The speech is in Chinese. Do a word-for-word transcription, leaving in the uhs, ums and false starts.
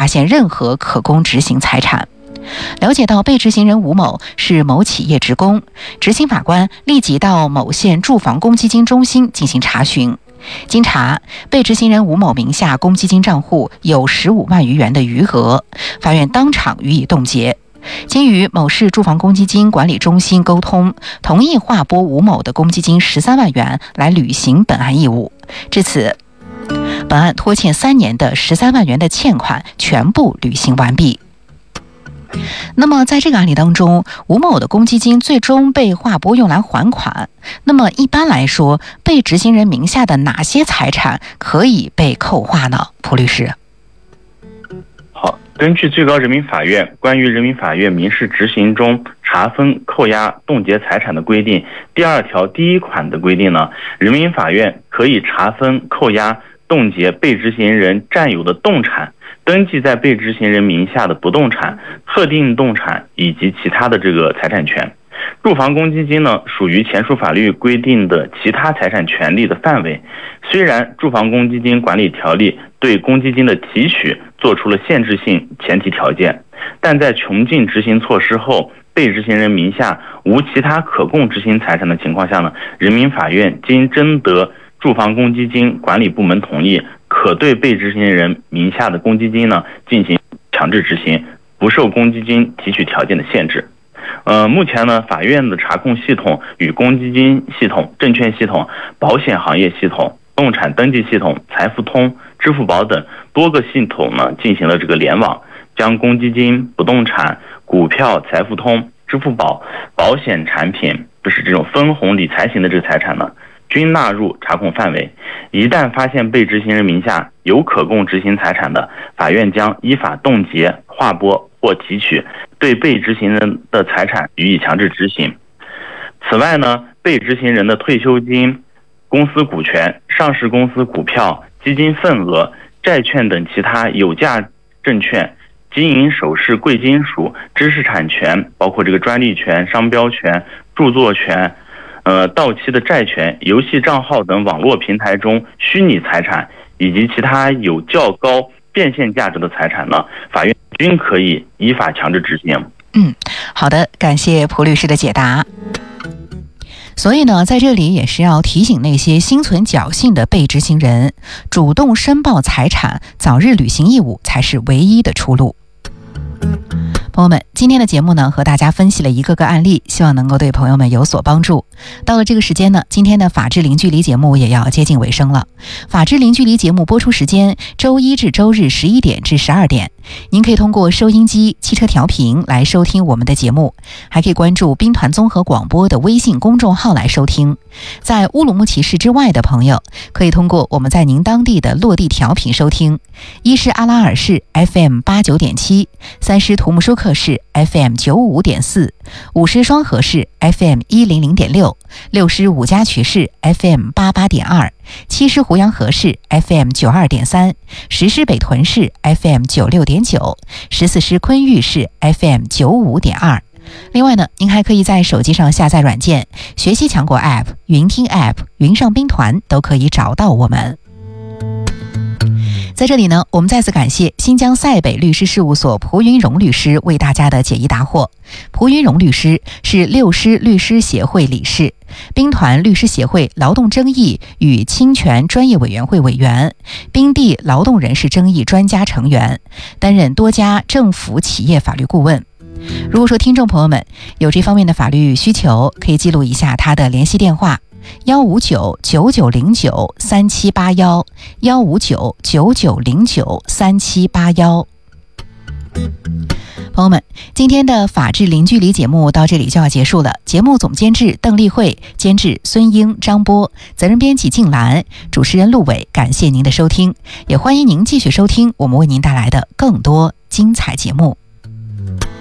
发现任何可供执行财产。了解到被执行人吴某是某企业职工，执行法官立即到某县住房公积金中心进行查询。经查，被执行人吴某名下公积金账户有十五万余元的余额，法院当场予以冻结。经与某市住房公积金管理中心沟通，同意划拨吴某的公积金十三万元来履行本案义务。至此，本案拖欠三年的十三万元的欠款全部履行完毕。那么在这个案例当中，吴某的公积金最终被划拨用来还款。那么一般来说，被执行人名下的哪些财产可以被扣划呢？蒲律师。 好，根据最高人民法院关于人民法院民事执行中查封、扣押、冻结财产的规定第二条第一款的规定呢，人民法院可以查封、扣押、冻结被执行人占有的动产，登记在被执行人名下的不动产、特定动产以及其他的这个财产权。住房公积金呢，属于前述法律规定的其他财产权利的范围。虽然住房公积金管理条例对公积金的提取做出了限制性前提条件，但在穷尽执行措施后，被执行人名下无其他可供执行财产的情况下呢，人民法院经征得住房公积金管理部门同意，可对被执行人名下的公积金呢进行强制执行，不受公积金提取条件的限制。呃，目前呢，法院的查控系统与公积金系统、证券系统、保险行业系统、动产登记系统、财付通、支付宝等多个系统呢进行了这个联网，将公积金、不动产、股票、财付通、支付宝、保险产品，就是这种分红理财型的这个财产呢，均纳入查控范围。一旦发现被执行人名下有可供执行财产的，法院将依法冻结、划拨或提取对被执行人的财产予以强制执行。此外呢，被执行人的退休金、公司股权、上市公司股票、基金份额、债券等其他有价证券、金银首饰、贵金属、知识产权，包括这个专利权、商标权、著作权、呃到期的债权、游戏账号等网络平台中虚拟财产以及其他有较高变现价值的财产呢，法院均可以依法强制执行。 嗯，好的，感谢蒲律师的解答。所以呢，在这里也是要提醒那些心存侥幸的被执行人，主动申报财产，早日履行义务才是唯一的出路。朋友们，今天的节目呢，和大家分析了一个个案例，希望能够对朋友们有所帮助。到了这个时间呢，今天的法治零距离节目也要接近尾声了。法治零距离节目播出时间周一至周日十一点至十二点，您可以通过收音机、汽车调频来收听我们的节目，还可以关注兵团综合广播的微信公众号来收听。在乌鲁木齐市之外的朋友，可以通过我们在您当地的落地调频收听。一是阿拉尔市 F M 八九点七，三是图木舒克市 F M 九五点四，五是双河市 F M 一零零点六，六是五家渠市 F M 八八点二，七是胡杨河市 F M 九二点三，十是北屯市 F M 九六点九，十四是昆玉市 F M 九五点二。另外呢，您还可以在手机上下载软件，学习强国 App、云听 App、云上兵团都可以找到我们。在这里呢，我们再次感谢新疆塞北律师事务所蒲云荣律师为大家的解疑答惑。蒲云荣律师是六师律师协会理事，兵团律师协会劳动争议与侵权专业委员会委员，兵地劳动人事争议专家成员，担任多家政府企业法律顾问。如果说听众朋友们有这方面的法律需求，可以记录一下他的联系电话：幺五九九九零九三七八幺，幺五九九九零九三七八幺。朋友们，今天的法治零距离节目到这里就要结束了。节目总监制邓丽慧，监制孙英、张波，责任编辑静兰，主持人陆伟。感谢您的收听，也欢迎您继续收听我们为您带来的更多精彩节目。